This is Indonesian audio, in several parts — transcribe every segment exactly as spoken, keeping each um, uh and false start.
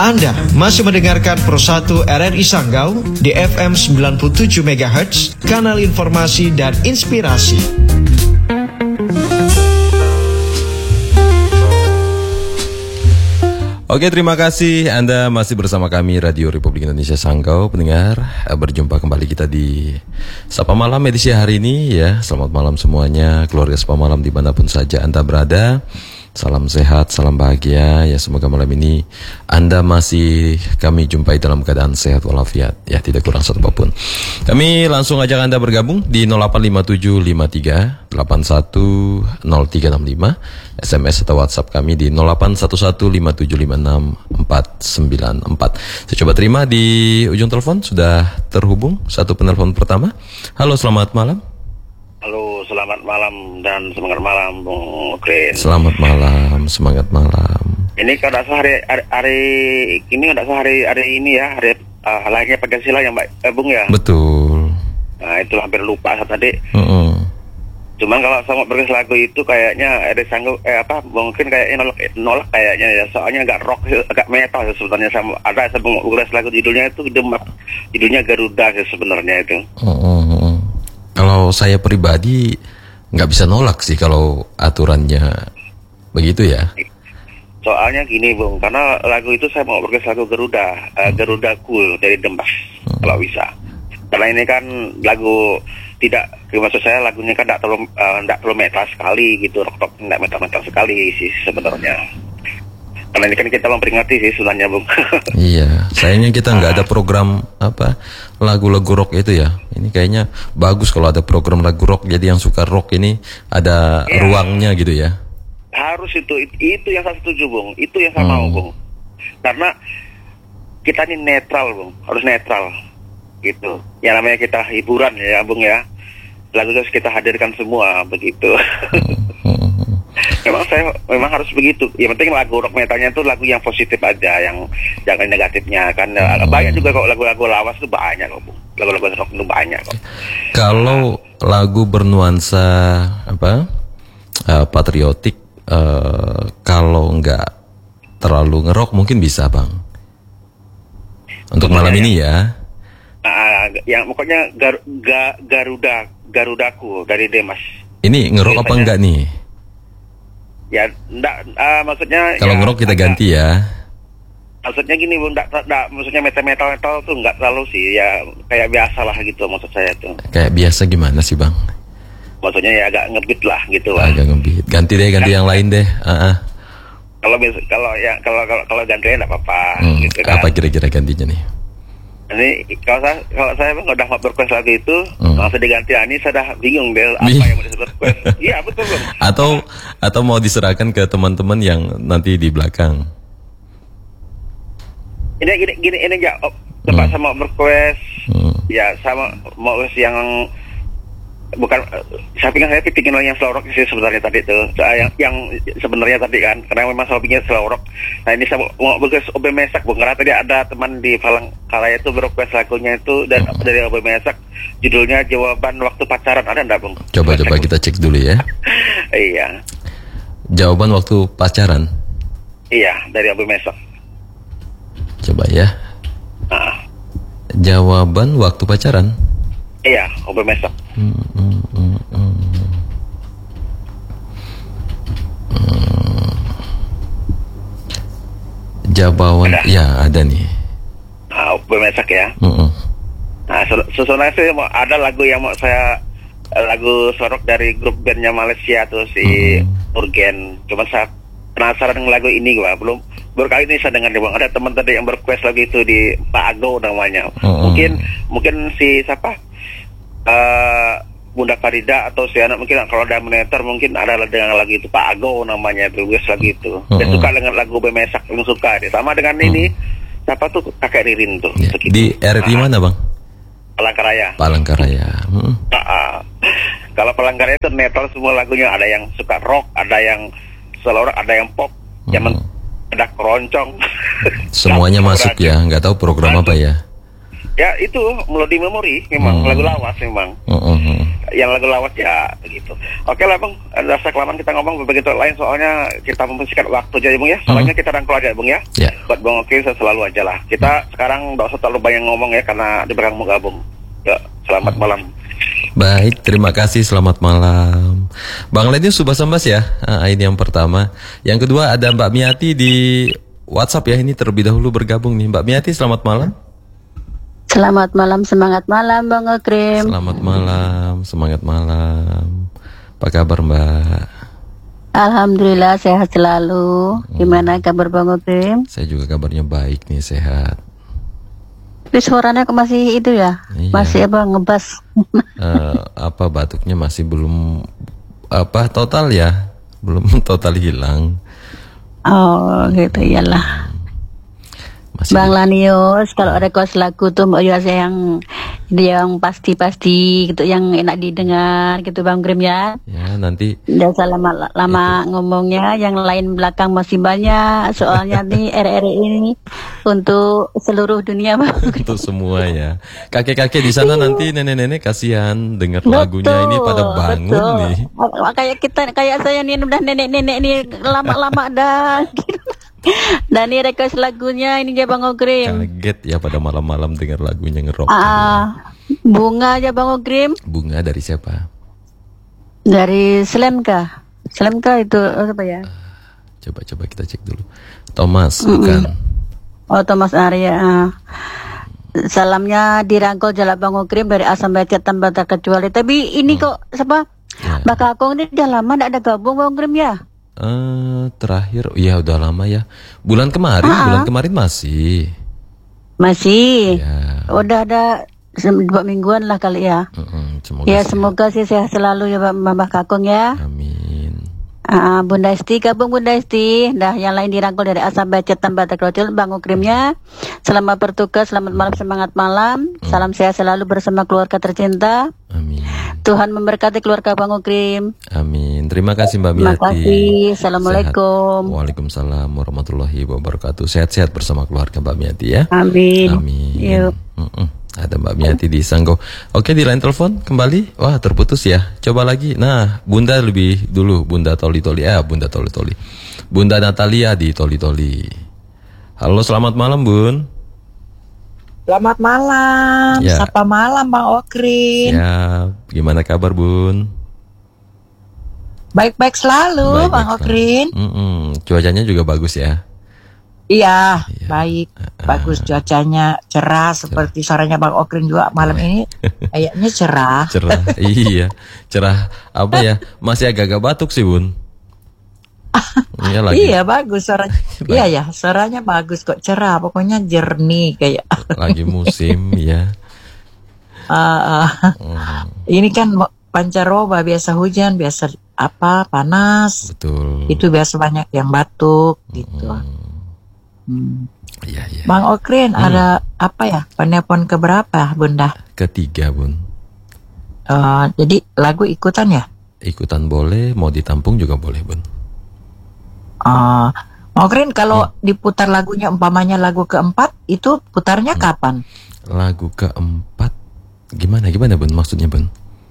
Anda masih mendengarkan Pro satu R R I Sanggau di F M sembilan puluh tujuh megahertz, kanal informasi dan inspirasi. Oke, terima kasih Anda masih bersama kami Radio Republik Indonesia Sanggau. Pendengar, berjumpa kembali kita di Sapa Malam edisi hari ini ya. Selamat malam semuanya, keluarga Sapa Malam dimanapun saja Anda berada. Salam sehat, salam bahagia ya. Semoga malam ini Anda masih kami jumpai dalam keadaan sehat walafiat ya, tidak kurang satu apapun. Kami langsung ajak Anda bergabung di nol delapan lima tujuh lima tiga delapan satu nol tiga enam lima, S M S atau WhatsApp kami di nol delapan satu satu lima tujuh lima enam empat sembilan empat. Saya coba terima di ujung telepon, sudah terhubung satu penelpon pertama. Halo, selamat malam. Halo, selamat malam dan semangat malam, Bung Kren. Selamat malam, semangat malam. Ini kalau tidak sehari hari, hari ini tidak sehari hari ini ya, hari uh, lahirnya Pancasila yang Mbak eh, Bung ya. Betul. Nah itu hampir lupa saat tadi. Uh-uh. Cuman kalau sama berkes lagu itu kayaknya ada sanggup eh apa mungkin kayaknya nolak nolak kayaknya ya, soalnya agak rock, agak metal sebenarnya. Sama ada sebelum berkes lagu judulnya itu Demak, judulnya Garuda sebenarnya itu. Uh-uh. Kalau saya pribadi nggak bisa nolak sih kalau aturannya begitu ya. Soalnya gini Bung, karena lagu itu saya mau berkes lagu Garuda, uh, Garuda Cool dari Demak hmm. kalau bisa. Karena ini kan lagu tidak, maksud saya lagunya kan tidak terlalu uh, tidak terlalu metal sekali gitu, rock rock tidak metal metal sekali sih sebenarnya. Karena ini kan kita memperingati sih sebenarnya Bung. Iya, sayangnya kita nggak ada program apa lagu-lagu rock itu ya. Ini kayaknya bagus kalau ada program lagu rock. Jadi yang suka rock ini ada ya, ruangnya gitu ya. Harus itu, itu, itu yang saya setuju Bung. Itu yang saya hmm. mau Bung. Karena kita ini netral Bung, harus netral gitu. Yang namanya kita hiburan ya Bung ya. Lagu harus kita hadirkan semua begitu. Hmm. Memang saya memang harus begitu. Yang penting lagu rock metalnya itu lagu yang positif aja, yang jangan negatifnya kan. Hmm. Banyak juga kok lagu-lagu lawas itu banyak kok, Bu. Lagu-lagu rock itu banyak kok. Kalau lagu bernuansa apa? Uh, patriotik, uh, kalau nggak terlalu ngerok mungkin bisa, Bang. Untuk pokoknya malam ini ya. Uh, yang pokoknya gar, ga, Garuda, Garudaku dari Demas. Ini ngerok apa enggak nih? Ya, enggak, uh, maksudnya kalau ya, ngerok kita agak ganti ya. Maksudnya gini Bung, enggak, enggak, maksudnya metal-metal tuh enggak terlalu sih, ya kayak biasa lah gitu maksud saya tuh. Kayak biasa gimana sih Bang? Maksudnya ya agak ngebeat lah gitu lah. Agak ngebeat. Ganti deh, ganti yang lain deh. Uh-uh. Kalau kalau ya kalau kalau kalau gantinya enggak apa-apa hmm, gitu kan. Apa kira-kira gantinya nih? Ini kalau saya kalau saya memang udah mau berkuas lagu itu hmm. langsung diganti ini saya udah bingung deh apa Bing. yang mau disebut request. Iya betul Bang. Atau atau mau diserahkan ke teman-teman yang nanti di belakang. Ini gini gini ini ya oh, tempat hmm. sama berkuas hmm. ya sama mau yang bukan saya pikir saya pikir yang slow rock sih sebenarnya tadi tuh yang yang sebenarnya tadi kan karena memang saya pikir slow rock. Nah ini saya mau berkuas Obe Mesak Bung, karena tadi ada teman di Palangkaraya itu berkuas lagunya itu dan hmm. dari Obe Mesak judulnya Jawaban Waktu Pacaran, ada enggak Bung? Coba coba kita cek dulu ya. Iya. Jawaban Waktu Pacaran. Iya dari Obe Mesak. Coba ya. Nah. Jawaban Waktu Pacaran. Iya, Obe Mesak. Hmm, hmm, hmm, hmm. Hmm. Jawaban ada. Ya ada nih. Nah, Obe Mesak ya. Hmm. Nah, sebenarnya sih mau ada lagu yang mau saya lagu sorok dari grup bandnya Malaysia tuh si hmm. Urgen. Cuma saya penasaran dengan lagu ini gua belum berkali ini saya dengar Bang. Ada teman tadi yang berquest lagu itu di Pak Ago namanya. Hmm. Mungkin mungkin si siapa? Uh, Bunda Farida atau si anak mungkin kalau ada monitor mungkin ada dengan lagu itu Pak Ago namanya tulis lagi itu. Dia uh-uh. suka dengan lagu Bemesak, yang suka dia sama dengan uh-uh. ini siapa tuh kakek Ririn tuh. Ya, di R R I mana Bang? Palangkaraya. Palangkaraya. Hmm. Uh-uh. Kalau Palangkaraya itu netral semua lagunya, ada yang suka rock, ada yang slow rock, ada yang pop, uh-uh. yang ada keroncong. Semuanya masuk ya, nggak tahu program masuk. Apa ya? Ya itu melodi memori memang Hmm. lagu lawas memang. Uh, uh, uh. Yang lagu lawas ya begitu. Oke lah Bang, ada rasa kelamaan kita ngomong begitu lain soalnya kita mempersingkat waktu aja Bang ya. Soalnya kita rangkul aja Bang ya. Ya. Buat Bang Oke saya selalu aja lah. Kita sekarang nggak usah terlalu banyak ngomong ya karena di belakang mau gabung. Ya, selamat malam. Baik, terima kasih. Selamat malam. Bang Lenius Subah Sambas ya. Ah, ini yang pertama. Yang kedua ada Mbak Miati di WhatsApp ya. Ini terlebih dahulu bergabung nih. Mbak Miati, selamat malam. Selamat malam, semangat malam Bang Okrim. Selamat malam, semangat malam. Apa kabar Mbak? Alhamdulillah sehat selalu. Gimana kabar Bang Okrim? Saya juga kabarnya baik nih, sehat. Tapi suaranya kok masih itu ya? Iya. Masih apa ngebas? Eh, apa batuknya masih belum apa total ya? Belum total hilang. Oh gitu iyalah. Masih Bang Lanius, kalau request lagu tuh mau ya saya yang yang pasti-pasti gitu, yang enak didengar gitu Bang Okrim ya. ya nanti Udah usah lama-lama ngomongnya, yang lain belakang masih banyak. Soalnya nih R R I ini untuk seluruh dunia Bang. untuk semua ya. Kakek-kakek di sana nanti nenek-nenek kasihan dengar lagunya ini pada bangun betul. nih. Kayak kita, kayak saya nih udah nenek-nenek nih lama-lama dah. Dan ini request lagunya ini ya Bang Okrim. Kaget ya pada malam-malam dengar lagunya ngerok. Ah, bunga aja Bang Okrim. Bunga dari siapa? Dari Slemka. Slemka itu apa ya? Coba-coba kita cek dulu. Thomas, bukan? Oh Thomas Arya. Ah. Salamnya dirangkul Jalak Bang Okrim dari A sampai Z tanpa terkecuali. Tapi ini kok siapa? Ya. Mbak Kakong ini udah lama tidak ada gabung Bang Okrim ya? Eh, terakhir, ya udah lama ya. Bulan kemarin, Ah. bulan kemarin masih. Masih. Ya. Udah ada sem- dua mingguan lah kali ya. Mm-mm, semoga Ya sehat. semoga sih sehat selalu ya Mbak Mbak Kakong ya. Amin. Ah, Bunda Esti, gabung Bunda Esti. Dah yang lain dirangkul dari A sampai Z tanpa terkecuali Bang Okrimnya. Selamat bertugas, selamat malam, semangat malam. Salam sehat selalu bersama keluarga tercinta. Amin. Tuhan memberkati keluarga Bang Okrim. Amin. Terima kasih Mbak Terima Miati. kasih. Assalamualaikum. Sehat. Waalaikumsalam warahmatullahi wabarakatuh. Sehat-sehat bersama keluarga Mbak Miati ya. Amin. Amin. Yuk. Mm-mm. Ada Mbak Miati di Sanggau. Oke, di line telepon kembali. Wah, terputus ya. Coba lagi. Nah, Bunda lebih dulu. Bunda Toli Toli. Eh, Bunda Toli Toli. Bunda Natalia di Toli Toli. Halo, selamat malam, Bun. Selamat malam, Ya. sapa malam Bang Okrin. Ya, gimana kabar, Bun? Baik-baik selalu Baik-baik Bang selalu. Okrin. Mm-mm. Cuacanya juga bagus ya. Iya, baik, bagus cuacanya cerah seperti suaranya Bang Okrin juga malam ini kayaknya cerah. Cerah. Iya, cerah. Apa ya? Masih agak-agak batuk sih, Bun. Iya lagi. Iya bagus suaranya. Iya ya, suaranya bagus kok cerah, pokoknya jernih kayak. Lagi musim ya. Ah, ah. Hmm, Ini kan mo- pancaroba, biasa hujan, biasa apa panas. betul. Itu biasa banyak yang batuk gitu. Hmm. Iya, iya. Bang Okrin ada apa ya? Penelpon keberapa Bunda? Ketiga, Bun. Eh, jadi lagu ikutan ya? Ikutan boleh, mau ditampung juga boleh, Bun. Uh, Okrin kalau diputar lagunya umpamanya lagu keempat itu putarnya kapan? Lagu keempat gimana gimana, Bun? Maksudnya, Bun?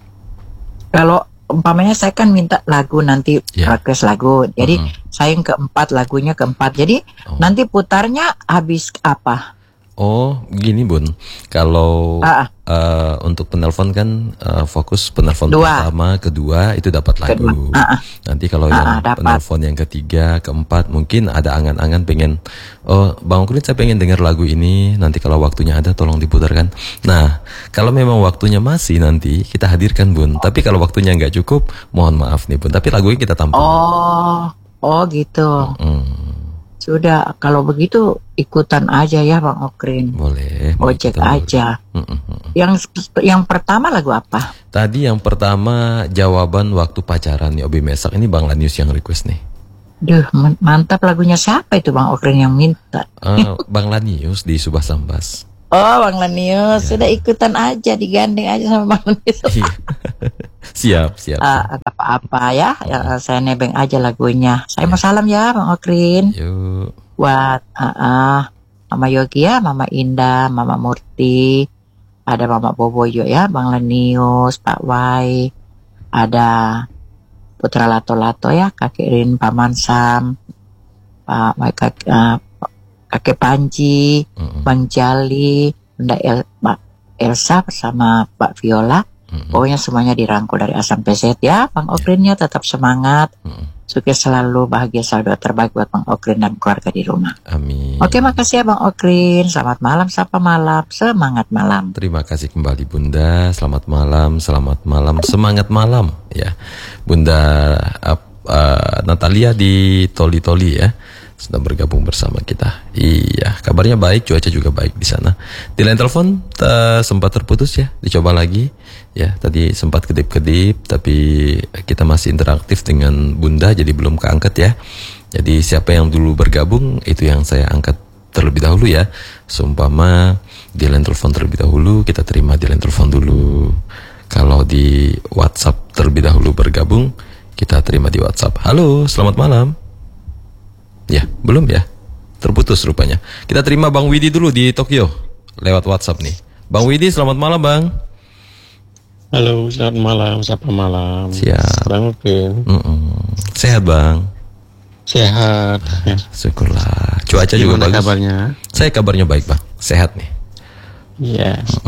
Kalau umpamanya saya kan minta lagu nanti Ya. request lagu, jadi Mhm. saya yang keempat lagunya keempat, jadi Oh. nanti putarnya habis apa? Oh, gini, Bun. Kalau Ah, ah. eh, untuk penelpon kan eh, fokus penelpon Dua. pertama, kedua itu dapat lagu. Kedua. Ah, ah. Nanti kalau Ah, yang ah, dapat. penelpon yang ketiga, keempat mungkin ada angan-angan pengen, oh Bang Okrin saya pengen dengar lagu ini. Nanti kalau waktunya ada tolong diputarkan. Nah, kalau memang waktunya masih nanti kita hadirkan, Bun. Tapi kalau waktunya nggak cukup, mohon maaf nih, Bun. Tapi lagunya kita tampung. Oh, oh gitu. Hmm, Sudah, kalau begitu ikutan aja ya Bang Okrin. boleh. mau Ojek ikutan, boleh. aja. Mm, mm, mm. Yang yang pertama lagu apa? Tadi yang pertama jawaban waktu pacaran nih Obi Mesak. Ini Bang Lanius yang request nih. Duh, man- mantap lagunya siapa itu Bang Okrin yang minta? Eh, Bang Lanius di Subah Sambas. Oh, Bang Lanius, sudah ikutan aja, digandeng aja sama Bang Lanius. Iya. siap, siap. Ah, nggak apa-apa ya, ya, saya nebeng aja lagunya. Saya mau salam ya Bang Okrin Yuk. buat ah, ah, Mama Yogi ya, Mama Indah, Mama Murti, ada Mama Bobo juga ya, Bang Lenius, Pak Wai, ada Putra Lato-Lato ya, Kakek Rin, Paman Sam, Pak Kak, uh, Kakek Panji, mm-hmm. Bang Jali, Bunda El, Mbak Elsa bersama Pak Viola. Mm-hmm. Pokoknya semuanya dirangkul dari A sampai Z ya. Bang Okrinnya tetap semangat. Mm-hmm. Sukses selalu, bahagia selalu, terbaik buat Bang Okrin dan keluarga di rumah. Amin. Oke, makasih ya Bang Okrin. Selamat malam, sapa malam, semangat malam. Terima kasih kembali Bunda. Selamat malam, selamat malam, semangat malam ya. Bunda uh, uh, Natalia di Toli-Toli ya, sudah bergabung bersama kita. Iya, kabarnya baik, cuaca juga baik di sana. Di line telepon uh, sempat terputus ya, dicoba lagi. Ya, tadi sempat kedip-kedip, tapi kita masih interaktif dengan Bunda, jadi belum keangkat ya. Jadi siapa yang dulu bergabung, itu yang saya angkat terlebih dahulu ya. Seumpama di line telepon terlebih dahulu, kita terima di line telepon dulu. Kalau di WhatsApp terlebih dahulu bergabung, kita terima di WhatsApp. Halo, selamat malam. Ya, belum ya? Terputus rupanya. Kita terima Bang Widi dulu di Tokyo, lewat WhatsApp nih. Bang Widi, selamat malam Bang. Halo, selamat malam, sapa malam. Siap. Bang Okrin. Sehat Bang? Sehat. Ya. Syukurlah. Cuaca Gimana juga bagus. Kabarnya? Saya kabarnya baik Bang, sehat nih. Iya. Yes.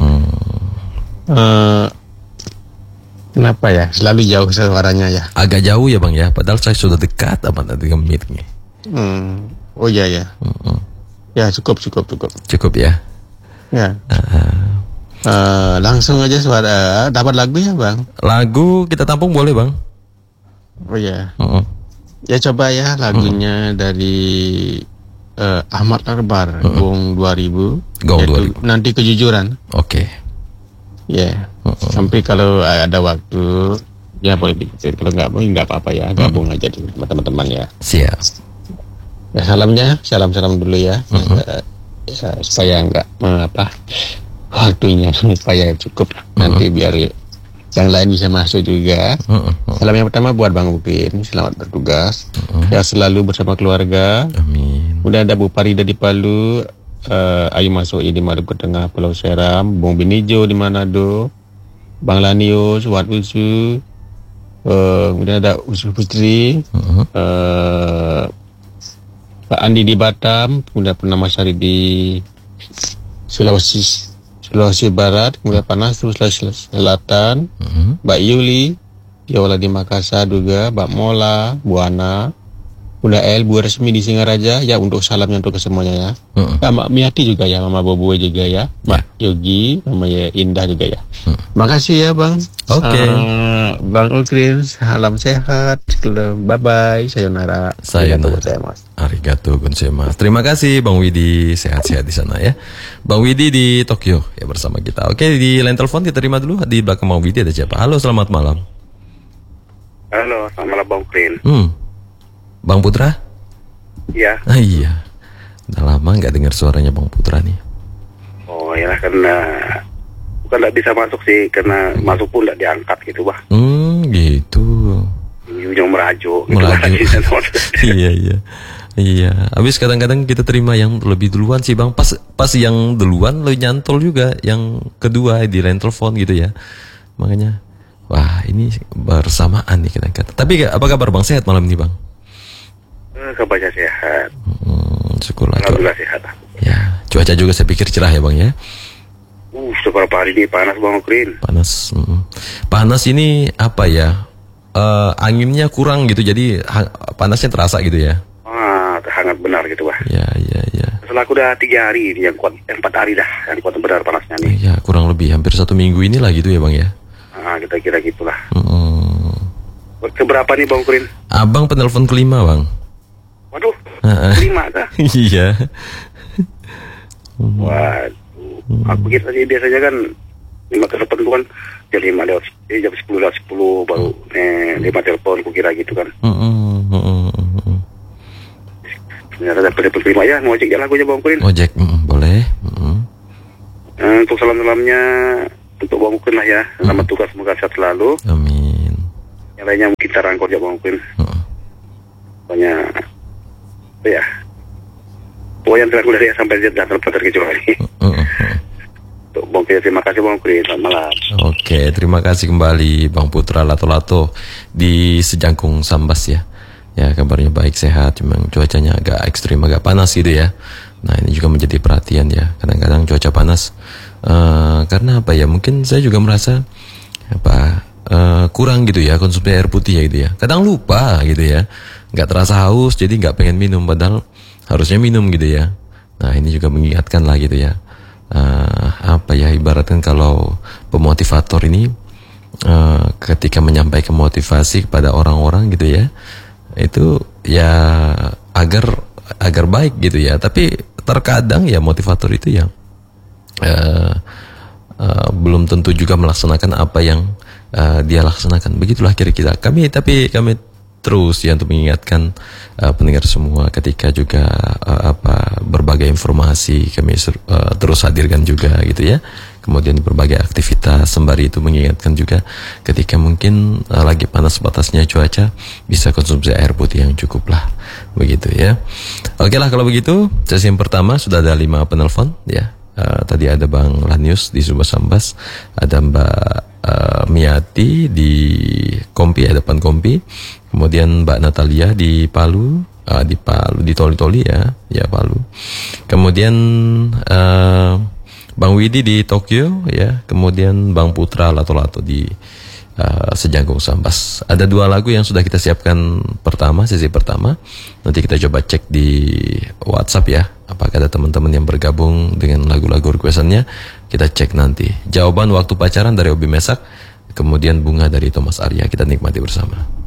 Uh, kenapa ya? Selalu jauh suaranya ya? Agak jauh ya Bang ya, padahal saya sudah dekat apa dengan meetingnya. Hmm. Oh iya ya. Uh-uh. Ya cukup cukup cukup. Cukup ya. Ya. Uh-huh. Uh, langsung aja suara dapat lagu ya Bang? Lagu kita tampung boleh Bang? Oh iya. Uh-uh. Ya coba ya lagunya uh-uh. dari uh, Ahmad Akbar, uh-uh. Gong dua ribu. Gong dua ribu. Nanti kejujuran. Oke. Okay. Ya. Yeah. Uh-uh. Sampai kalau ada waktu ya boleh dikit. Kalau nggak boleh nggak apa-apa ya, gabung uh-uh. aja dengan teman-teman ya. Siap. Ya salamnya, salam-salam dulu ya. Uh-uh. Uh, ya supaya nggak apa waktunya supaya cukup uh-uh. nanti biar yang lain bisa masuk juga. Uh-uh. Salam yang pertama buat Bang Upin, selamat bertugas. Uh-uh. Ya selalu bersama keluarga. Amin. Udah ada Bu Parida di Palu, uh, Ayu Masoi di Maluku Tengah, Pulau Seram, Bung Binijo di Manado, Bang Lanius, Wat Usu, uh, kemudian ada Usu Putri, uh-uh. uh, Pak Andi di Batam, kemudian Purnama Sari di Sulawesi Sulawesi Barat, kemudian Panas Sulawesi Selatan, uh-huh. Mbak Yuli, Yola di Makassar juga, Mbak Mola, Buana, Bunda El, Bu Resmi di Singaraja, ya untuk salamnya untuk kesemuanya ya. Uh-huh. Ya, Mbak Miati juga ya, Mama Bobo juga ya, Mbak yeah. Yogi, Mama Indah juga ya. Uh-huh. Makasih ya Bang. Oke. Okay. Uh, Bang Okrin, salam sehat, bye bye, sayonara. Sayonara. Arigato gozaimasu. Terima kasih Bang Widi, sehat-sehat di sana ya. Bang Widi di Tokyo ya bersama kita. Oke, di line telepon kita terima dulu. Di belakang Bang Widi ada siapa? Halo, selamat malam. Halo, selamat malam Bang Okrin. Hmm. Bang Putra? Iya. Ah, iya. Udah lama nggak dengar suaranya Bang Putra nih. Oh ya, karena bukan nggak bisa masuk sih, karena hmm. masuk pun nggak diangkat gitu bah. Hmm, gitu. Ujung merajuk. Merajuk. Gitu. Iya iya. Iya. Habis kadang-kadang kita terima yang lebih duluan sih Bang. Pas pas yang duluan lo nyantol juga yang kedua di line telepon gitu ya. Makanya, wah ini bersamaan nih kadang-kadang. Tapi apa kabar Bang? Sehat malam ini Bang? Kabarnya sehat. Hmm, syukurlah. Alhamdulillah sehat. Ya, cuaca juga saya pikir cerah ya Bang ya. Uh, beberapa hari ini panas Bang Okrin. Panas. Hmm. Panas ini apa ya? Uh, anginnya kurang gitu, jadi ha- panasnya terasa gitu ya. Ah, hangat benar gitu Bah. Ya, ya, ya. Setelah aku udah tiga hari ini yang kuat, empat hari dah yang kuat benar panasnya nih. Ya, kurang lebih hampir satu minggu inilah gitu ya Bang ya. Ah, kita kira gitulah. Hmm. Keberapa nih Bang Okrin? Abang penelpon kelima Bang. Waduh, uh-uh. kelima kah? Iya. Waduh, aku kira sih biasanya kan lima telepon itu kan jam lima lewat, eh, jam sepuluh lewat sepuluh baru eh, lima telepon, aku kira gitu kan. Mm-mm, mm-mm, mm-mm. Ternyata ada telepon kelima ya, mau ojek ya lagunya Bang Okrin. Ojek, mm, boleh. Mm-mm. Eh, untuk salam-salamnya untuk Bang Okrin lah ya, selamat mm. tugas, semoga sehat selalu. Amin. Yang lainnya mungkin kita rangkul ya Bang Okrin. Mm. Banyak, apa ya? Pokoknya terlalu dari sampai tidak terkecuali. Oke, terima kasih Bang Kri, selamat malam. Oke, terima kasih kembali Bang Putra Lato-Lato di Sejangkung Sambas ya. Ya, kabarnya baik, sehat, memang cuacanya agak ekstrim, agak panas gitu ya. Nah, ini juga menjadi perhatian ya. Kadang-kadang cuaca panas uh, karena apa ya? Mungkin saya juga merasa apa uh, kurang gitu ya konsumsi air putih ya gitu ya. Kadang lupa gitu ya. Nggak terasa haus, jadi nggak pengen minum padahal harusnya minum gitu ya. Nah, ini juga mengingatkan lah gitu ya. Uh, apa ya, ibaratkan kalau pemotivator ini uh, ketika menyampaikan motivasi kepada orang-orang gitu ya, itu ya agar agar baik gitu ya. Tapi terkadang ya motivator itu yang uh, uh, belum tentu juga melaksanakan apa yang uh, dia laksanakan. Begitulah kira-kira kami. Tapi kami terus ya untuk mengingatkan uh, pendengar semua ketika juga uh, apa berbagai informasi kami uh, terus hadirkan juga gitu ya. Kemudian berbagai aktivitas sembari itu mengingatkan juga ketika mungkin uh, lagi panas batasnya cuaca, bisa konsumsi air putih yang cukup lah, begitu ya. Oke lah kalau begitu, sesi yang pertama sudah ada lima penelpon ya. Uh, tadi ada Bang Lanius di Subah Sambas, ada Mbak uh, Miati di Kompi, hadapan Kompi, kemudian Mbak Natalia di Palu, uh, di Palu di Toli-Toli ya, ya Palu. Kemudian uh, Bang Widi di Tokyo ya, kemudian Bang Putra Lato-Lato di uh, Sejangkung Sambas. Ada dua lagu yang sudah kita siapkan pertama, sesi pertama. Nanti kita coba cek di WhatsApp ya, apakah ada teman-teman yang bergabung dengan lagu-lagu requestannya. Kita cek nanti. Jawaban Waktu Pacaran dari Obi Mesak, kemudian Bunga dari Thomas Arya. Kita nikmati bersama.